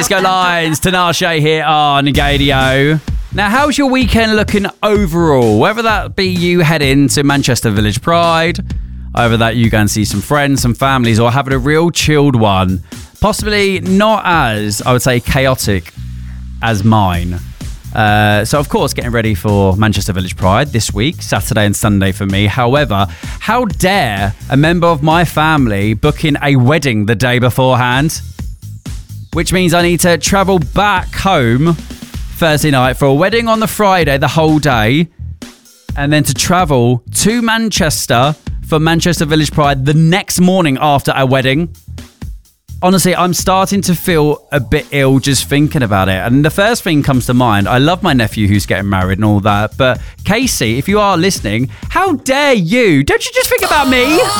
Disco Lines, Tinashe here on Gadio. Now, how's your weekend looking overall? Whether that be you heading to Manchester Village Pride, over that you go and see some friends, some families, or having a real chilled one. Possibly not as, I would say, chaotic as mine. So, of course, getting ready for Manchester Village Pride this week, Saturday and Sunday for me. However, how dare a member of my family booking a wedding the day beforehand? Which means I need to travel back home Thursday night for a wedding on the Friday, the whole day, and then to travel to Manchester for Manchester Village Pride the next morning after a wedding. Honestly, I'm starting to feel a bit ill just thinking about it. And the first thing comes to mind, I love my nephew who's getting married and all that, but Casey, if you are listening, how dare you? Don't you just think about me?